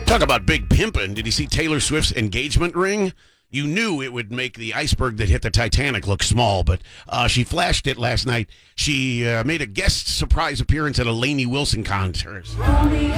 Talk about big pimping. Did you see Taylor Swift's engagement ring? You knew it would make the iceberg that hit the Titanic look small, but she flashed it last night. She made a guest surprise appearance at a Lainey Wilson concert.